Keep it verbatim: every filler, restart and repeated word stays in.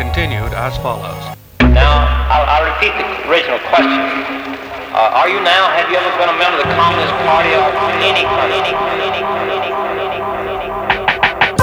continued as follows. Now, I'll, I'll repeat the original question. Uh, are you now, have you ever been a member of the Communist Party or any